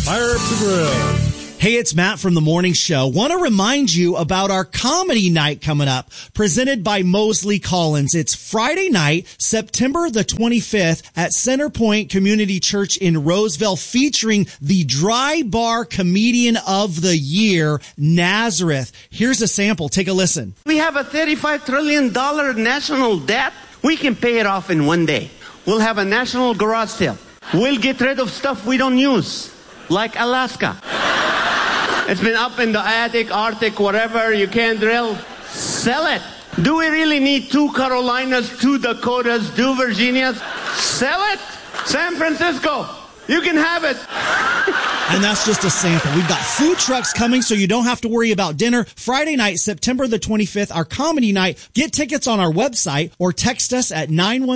Fire up the grill. Hey, it's Matt from The Morning Show. Want to remind you about our comedy night coming up, presented by Mosley Collins. It's Friday night, September the 25th at Centerpoint Community Church in Roseville, featuring the Dry Bar Comedian of the Year, Nazareth. Here's a sample. Take a listen. We have a $35 trillion national debt. We can pay it off in one day. We'll have a national garage sale. We'll get rid of stuff we don't use, like Alaska. It's been up in the attic, Arctic, whatever, you can't drill. Sell it. Do we really need 2 Carolinas, 2 Dakotas, 2 Virginias? Sell it. San Francisco, you can have it. And that's just a sample. We've got food trucks coming, so you don't have to worry about dinner. Friday night, September the 25th, our comedy night. Get tickets on our website or text us at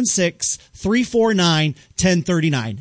916-349-1039.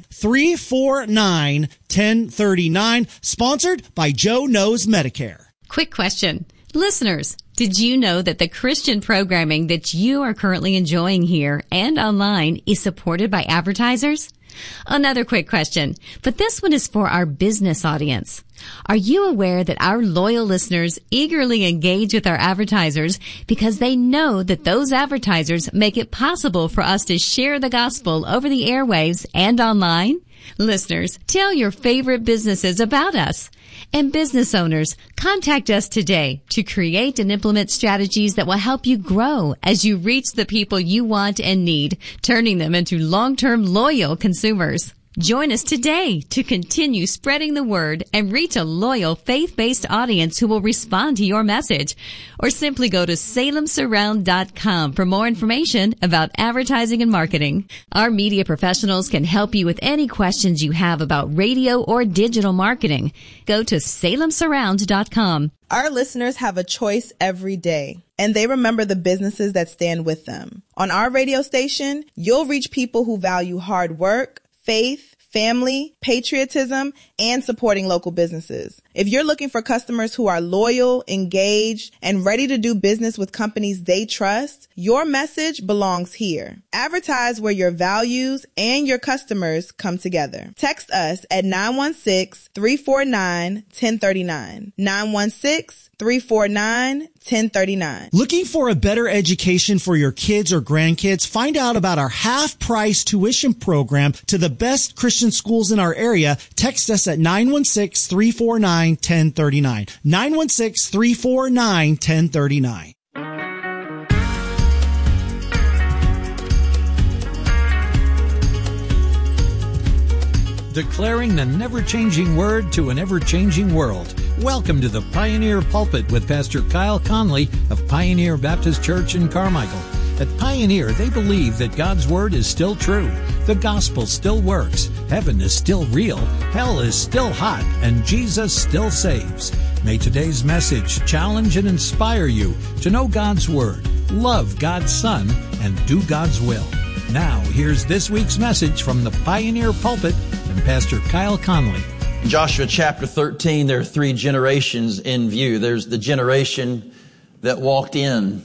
349-1039. Sponsored by Joe Knows Medicare. Quick question. Listeners, did you know that the Christian programming that you are currently enjoying here and online is supported by advertisers? Another quick question, but this one is for our business audience. Are you aware that our loyal listeners eagerly engage with our advertisers because they know that those advertisers make it possible for us to share the gospel over the airwaves and online? Listeners, tell your favorite businesses about us. And business owners, contact us today to create and implement strategies that will help you grow as you reach the people you want and need, turning them into long-term loyal consumers. Join us today to continue spreading the word and reach a loyal faith-based audience who will respond to your message. Or simply go to salemsurround.com for more information about advertising and marketing. Our media professionals can help you with any questions you have about radio or digital marketing. Go to salemsurround.com. Our listeners have a choice every day, and they remember the businesses that stand with them. On our radio station, you'll reach people who value hard work, faith, family, patriotism, and supporting local businesses. If you're looking for customers who are loyal, engaged, and ready to do business with companies they trust, your message belongs here. Advertise where your values and your customers come together. Text us at 916-349-1039. 916-349-1039. Looking for a better education for your kids or grandkids? Find out about our half-price tuition program to the best Christian schools in our area. Text us at 916-349-1039. 916-349-1039. Declaring the never-changing word to an ever-changing world. Welcome to the Pioneer Pulpit with Pastor Kyle Conley of Pioneer Baptist Church in Carmichael. At Pioneer, they believe that God's Word is still true, the gospel still works, heaven is still real, hell is still hot, and Jesus still saves. May today's message challenge and inspire you to know God's Word, love God's Son, and do God's will. Now, here's this week's message from the Pioneer Pulpit and Pastor Kyle Conley. In Joshua chapter 13, there are 3 generations in view. There's the generation that walked in.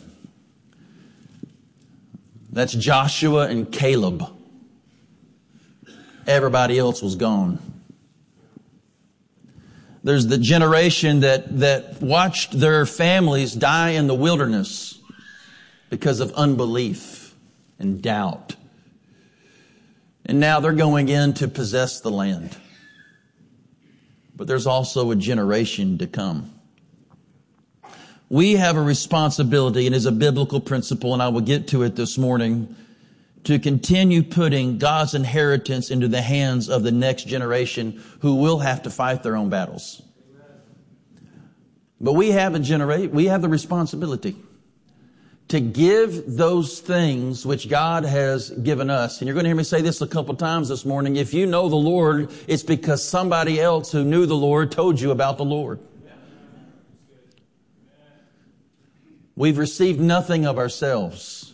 That's Joshua and Caleb. Everybody else was gone. There's the generation that watched their families die in the wilderness because of unbelief and doubt. And now they're going in to possess the land. But there's also a generation to come. We have a responsibility, and it's a biblical principle, and I will get to it this morning, to continue putting God's inheritance into the hands of the next generation who will have to fight their own battles. But we have the responsibility to give those things which God has given us. And you're going to hear me say this a couple times this morning. If you know the Lord, it's because somebody else who knew the Lord told you about the Lord. We've received nothing of ourselves.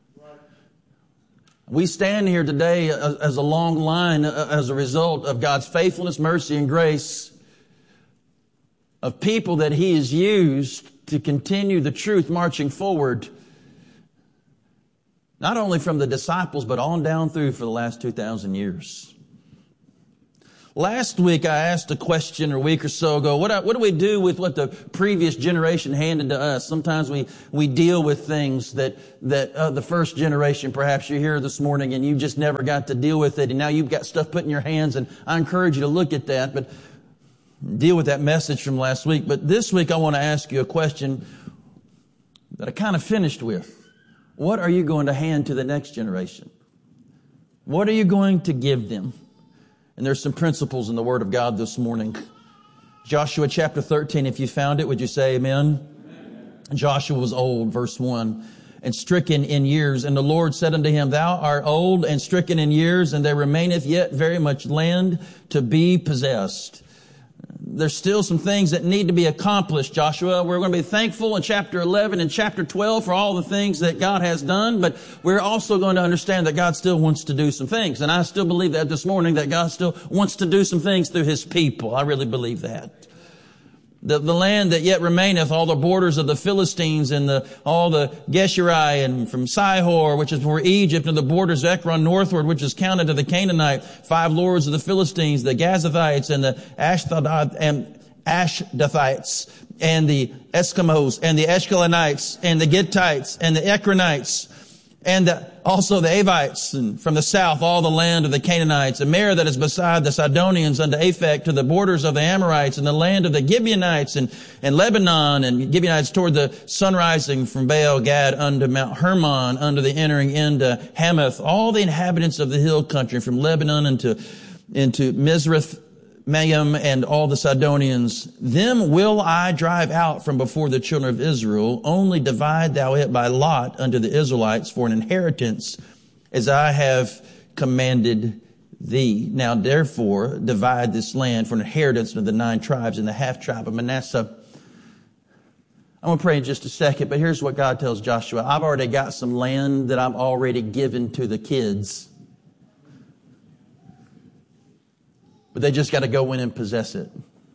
We stand here today as a long line as a result of God's faithfulness, mercy, and grace of people that He has used to continue the truth marching forward, not only from the disciples, but on down through for the last 2,000 years. Last week I asked a question, or a week or so ago, what do we do with what the previous generation handed to us? Sometimes we deal with things that the first generation, perhaps you're here this morning and you just never got to deal with it, and now you've got stuff put in your hands, and I encourage you to look at that, but deal with that message from last week. But this week I want to ask you a question that I kind of finished with. What are you going to hand to the next generation? What are you going to give them? And there's some principles in the Word of God this morning. Joshua chapter 13, if you found it, would you say amen? Amen. Joshua was old, verse 1, and stricken in years. And the Lord said unto him, Thou art old and stricken in years, and there remaineth yet very much land to be possessed. There's still some things that need to be accomplished, Joshua. We're going to be thankful in chapter 11 and chapter 12 for all the things that God has done, but we're also going to understand that God still wants to do some things. And I still believe that this morning, that God still wants to do some things through His people. I really believe that. The land that yet remaineth, all the borders of the Philistines and all the Geshuri and from Sihor, which is before Egypt, and the borders of Ekron northward, which is counted to the Canaanite, 5 lords of the Philistines, the Gazathites and the Ashdothites and the Eskimos and the Ashkelonites and the Gittites and the Ekronites and also the Avites, and from the south all the land of the Canaanites, and Mer that is beside the Sidonians unto Aphek, to the borders of the Amorites, and the land of the Gibeonites, and Lebanon, and Gibeonites toward the sunrising from Baal Gad unto Mount Hermon, unto the entering into Hamath, all the inhabitants of the hill country, from Lebanon into Mizrath Mayim, and all the Sidonians, them will I drive out from before the children of Israel. Only divide thou it by lot unto the Israelites for an inheritance, as I have commanded thee. Now therefore divide this land for an inheritance of the 9 tribes and the half tribe of Manasseh. I'm going to pray in just a second, but here's what God tells Joshua. I've already got some land that I've already given to the kids. But they just got to go in and possess it.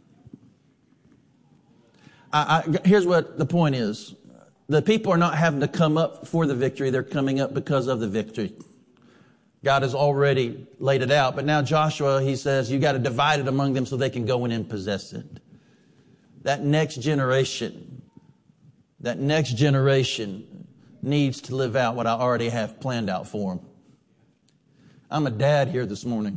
Here's what the point is. The people are not having to come up for the victory. They're coming up because of the victory. God has already laid it out. But now Joshua, he says, you got to divide it among them so they can go in and possess it. That next generation needs to live out what I already have planned out for them. I'm a dad here this morning.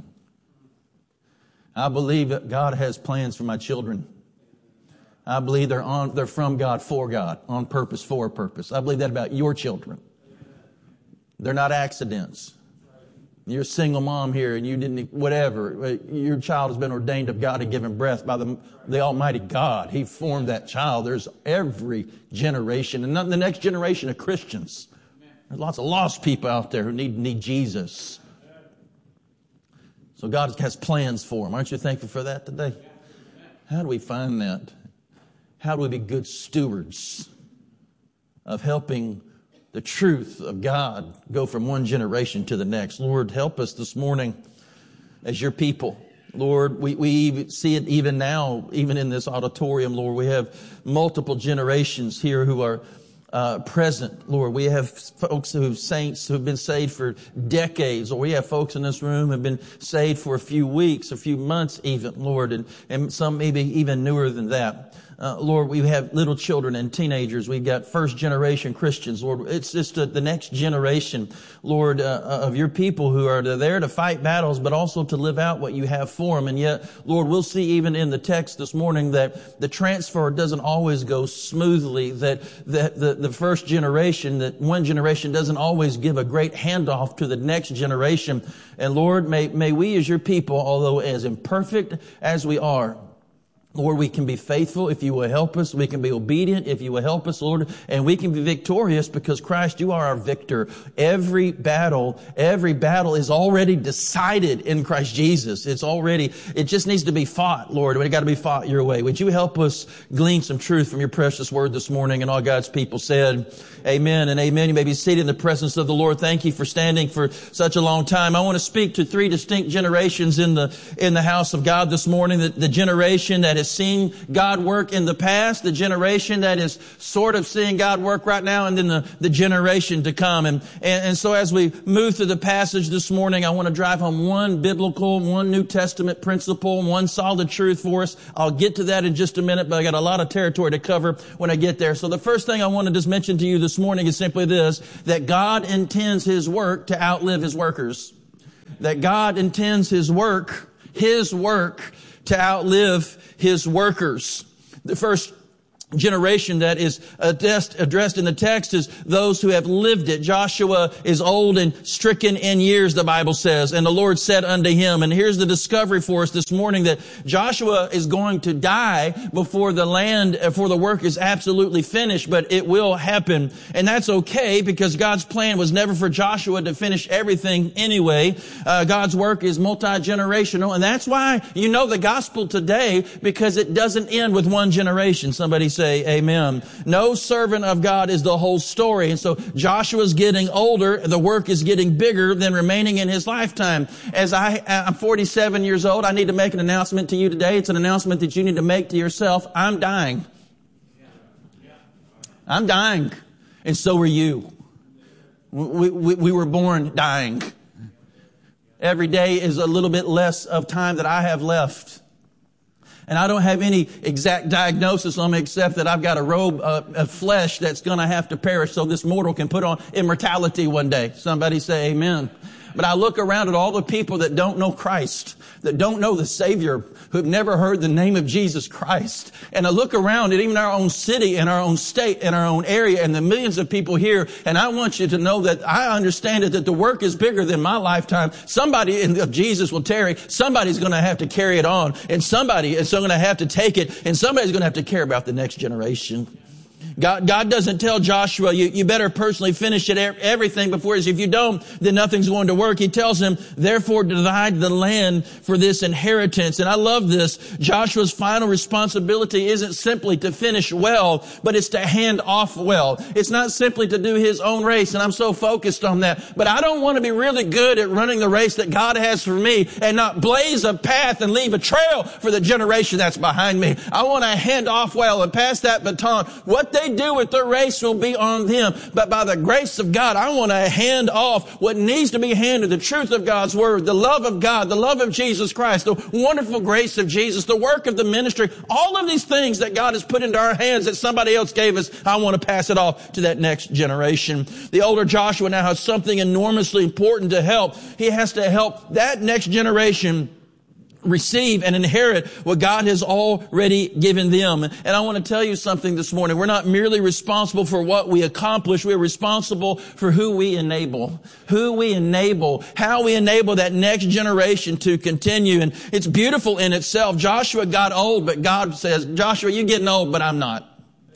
I believe that God has plans for my children. I believe they're from God, for God, on purpose, for a purpose. I believe that about your children. They're not accidents. You're a single mom here and you didn't, whatever. Your child has been ordained of God and given breath by the Almighty God. He formed that child. There's every generation, and not the next generation of Christians. There's lots of lost people out there who need Jesus. So God has plans for them. Aren't you thankful for that today? How do we find that? How do we be good stewards of helping the truth of God go from one generation to the next? Lord, help us this morning as your people. Lord, we see it even now, even in this auditorium, Lord. We have multiple generations here who are present, Lord. We have folks saints who've been saved for decades, or we have folks in this room who have been saved for a few weeks, a few months even, Lord, and some maybe even newer than that. Lord, we have little children and teenagers. We've got first generation Christians, Lord. It's just the next generation, Lord, of your people who are there to fight battles, but also to live out what you have for them. And yet, Lord, we'll see even in the text this morning that the transfer doesn't always go smoothly, that the first generation, that one generation doesn't always give a great handoff to the next generation. And Lord, may we as your people, although as imperfect as we are, Lord, we can be faithful if you will help us. We can be obedient if you will help us, Lord. And we can be victorious because Christ, you are our victor. Every battle is already decided in Christ Jesus. It just needs to be fought, Lord. It got to be fought your way. Would you help us glean some truth from your precious word this morning? And all God's people said, amen and amen. You may be seated in the presence of the Lord. Thank you for standing for such a long time. I want to speak to 3 distinct generations in the house of God this morning. The generation that has has seen God work in the past, the generation that is sort of seeing God work right now, and then the generation to come. And so as we move through the passage this morning, I want to drive home one biblical, one New Testament principle, one solid truth for us. I'll get to that in just a minute, but I got a lot of territory to cover when I get there. So the first thing I want to just mention to you this morning is simply this, that God intends His work to outlive His workers. That God intends His work to outlive His workers. The first generation that is addressed in the text is those who have lived it. Joshua is old and stricken in years, the Bible says, and the Lord said unto him, and here's the discovery for us this morning, that Joshua is going to die before the work is absolutely finished, but it will happen. And that's okay, because God's plan was never for Joshua to finish everything anyway. God's work is multi-generational, and that's why you know the gospel today, because it doesn't end with one generation. Somebody say amen. No servant of God is the whole story. And so Joshua's getting older. The work is getting bigger than remaining in his lifetime. As I'm 47 years old, I need to make an announcement to you today. It's an announcement that you need to make to yourself. I'm dying. I'm dying. And so are you. We were born dying. Every day is a little bit less of time that I have left. And I don't have any exact diagnosis on me except that I've got a robe of flesh that's going to have to perish so this mortal can put on immortality one day. Somebody say amen. But I look around at all the people that don't know Christ, that don't know the Savior, who've never heard the name of Jesus Christ. And I look around at even our own city and our own state and our own area and the millions of people here. And I want you to know that I understand it, that the work is bigger than my lifetime. Somebody of Jesus will tarry. Somebody's going to have to carry it on. And somebody is going to have to take it. And somebody's going to have to care about the next generation. God doesn't tell Joshua, you better personally finish it, everything before, if you don't, then nothing's going to work. He tells him, therefore divide the land for this inheritance. And I love this. Joshua's final responsibility isn't simply to finish well, but it's to hand off well. It's not simply to do his own race, and I'm so focused on that. But I don't want to be really good at running the race that God has for me and not blaze a path and leave a trail for the generation that's behind me. I want to hand off well and pass that baton. What they do with their race will be on them. But by the grace of God, I want to hand off what needs to be handed, the truth of God's word, the love of God, the love of Jesus Christ, the wonderful grace of Jesus, the work of the ministry, all of these things that God has put into our hands that somebody else gave us. I want to pass it off to that next generation. The older Joshua now has something enormously important to help. He has to help that next generation receive and inherit what God has already given them. And I want to tell you something this morning. We're not merely responsible for what we accomplish. We're responsible for who we enable. Who we enable. How we enable that next generation to continue. And it's beautiful in itself. Joshua got old, but God says, Joshua, you're getting old, but I'm not.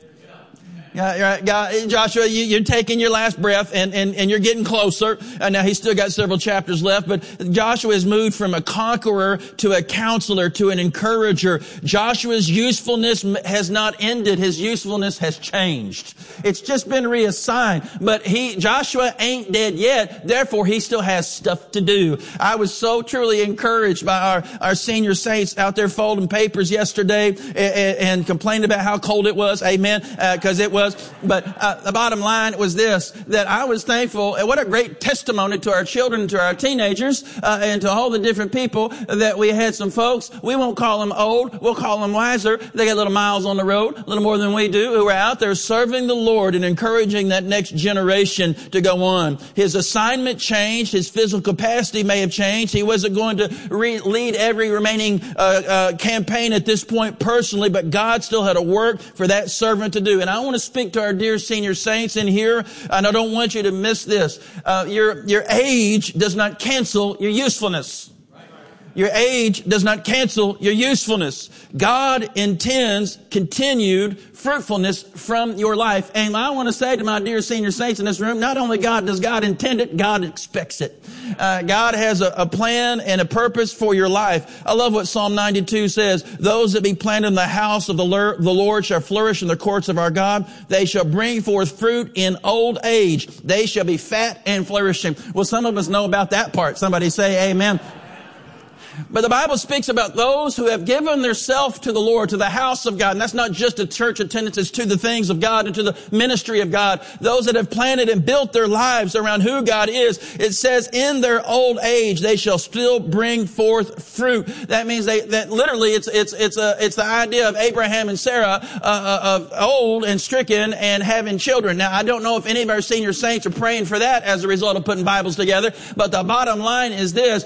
Joshua, you're taking your last breath and you're getting closer. And now he's still got several chapters left, but Joshua has moved from a conqueror to a counselor to an encourager. Joshua's usefulness has not ended. His usefulness has changed. It's just been reassigned, but Joshua ain't dead yet. Therefore, he still has stuff to do. I was so truly encouraged by our senior saints out there folding papers yesterday and complaining about how cold it was. Amen. Cause it was. But the bottom line was this, that I was thankful, and what a great testimony to our children, to our teenagers, and to all the different people that we had some folks. We won't call them old. We'll call them wiser. They got little miles on the road, a little more than we do, who are out there serving the Lord and encouraging that next generation to go on. His assignment changed. His physical capacity may have changed. He wasn't going to lead every remaining campaign at this point personally, but God still had a work for that servant to do. And I want to speak to our dear senior saints in here, and I don't want you to miss this. Your age does not cancel your usefulness. Your age does not cancel your usefulness. God intends continued fruitfulness from your life. And I want to say to my dear senior saints in this room, not only does God intend it, God expects it. God has a plan and a purpose for your life. I love what Psalm 92 says. Those that be planted in the house of the Lord shall flourish in the courts of our God. They shall bring forth fruit in old age. They shall be fat and flourishing. Well, some of us know about that part. Somebody say amen. But the Bible speaks about those who have given themselves to the Lord, to the house of God. And that's not just a church attendance, it's to the things of God and to the ministry of God. Those that have planted and built their lives around who God is. It says, in their old age, they shall still bring forth fruit. That means that literally it's the idea of Abraham and Sarah, of old and stricken and having children. Now, I don't know if any of our senior saints are praying for that as a result of putting Bibles together, but the bottom line is this,